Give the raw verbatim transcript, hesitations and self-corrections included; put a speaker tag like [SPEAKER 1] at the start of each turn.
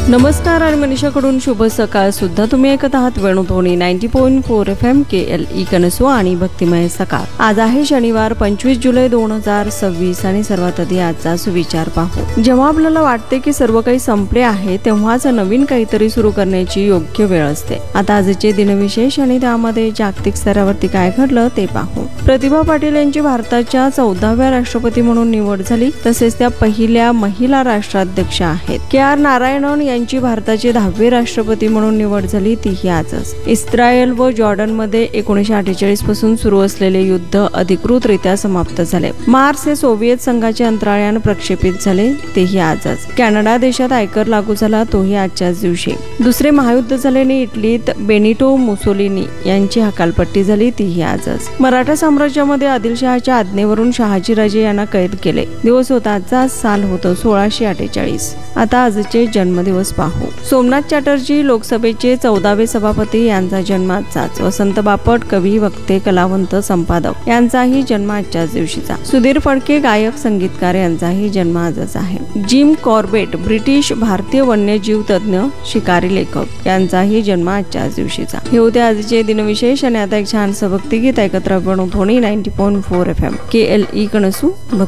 [SPEAKER 1] नमस्कार आणि मनीषाकडून शुभ सकाळ सुद्धा तुम्ही ऐकत आहात वेणुध्वनी नव्वद पॉईंट चार एफ एम के एल ई कनसू आणि भक्तिमय सकाळ। आज आहे शनिवार पंचवीस जुलै दोन हजार सव्वीस आणि सर्वात आधी आजचा सुविचार पाहू। जेव्हा आपल्याला वाटते की सर्व काही संपले आहे तेव्हाच नवीन काहीतरी सुरू करण्याची योग्य वेळ असते। आता आजचे दिनविशेष आणि त्यामध्ये जागतिक स्तरावरती काय घडलं ते पाहू। प्रतिभा पाटील यांची भारताच्या चौदाव्या राष्ट्रपती म्हणून निवड झाली, तसेच त्या पहिल्या महिला राष्ट्राध्यक्ष आहेत। के आर नारायणन यांची भारताचे दहावे राष्ट्रपती म्हणून निवड झाली, तीही आजच। इस्रायल व जॉर्डन मध्ये एकोणीसशे अठ्ठेचाळीस पासून सुरू असलेले युद्ध अधिकृतरित्या समाप्त झाले। मार्स हे सोव्हिएत संघाचे अंतराळयान प्रक्षेपित झाले, तेही आजच। कॅनडा देशात आयकर लागू झाला, तोही आजच्याच दिवशी। दुसरे महायुद्ध झाल्याने इटलीत बेनिटो मुसोलिनी यांची हकालपट्टी झाली, तीही आजच। मराठा साम्राज्यामध्ये आदिलशहाच्या आज्ञेवरून शहाजीराजे यांना कैद केले। दिवस होता आजचा, साल होतं सोळाशे अठ्ठेचाळीस। आता आजचे जन्मदिवस पाहू। सोमनाथ चॅटर्जी लोकसभेचे चौदावे सभापती यांचा जन्म आजचाच। वसंत बापट कवी, वक्ते, कलावंत, संपादक यांचाही जन्म आजच्याच दिवशीचा। सुधीर फडके गायक, संगीतकार यांचाही जन्म आजच आहे। जिम कॉर्बेट ब्रिटिश भारतीय वन्यजीव तज्ञ, शिकारी, लेखक यांचाही जन्म आजच्याच दिवशीचा। हे होते आजचे दिनविशेष आणि आता एक छान भक्तिगीत ऐकत राहू। वेणुध्वनी नव्वद पॉईंट चार एफ एम के एल ई कनसू।